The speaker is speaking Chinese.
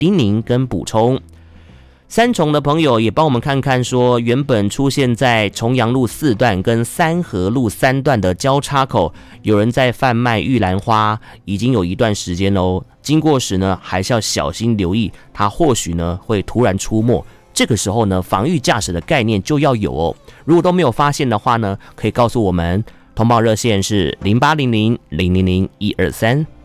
叮咛跟补充。三重的朋友也帮我们看看说，原本出现在重阳路4段跟三和路3段的交叉口，有人在贩卖玉兰花，已经有一段时间喽。经过时呢，还是要小心留意，他或许呢会突然出没。这个时候呢，防御驾驶的概念就要有哦。如果都没有发现的话呢，可以告诉我们，通报热线是0800-000-123。